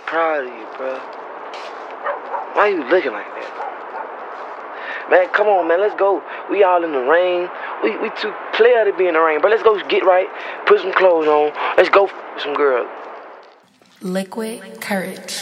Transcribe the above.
proud of you, bro. Why you looking like that? Man, come on, man. Let's go. We all in the rain. We too player to be in the rain, bro. Let's go get right. Put some clothes on. Let's go some girls. Liquid Courage.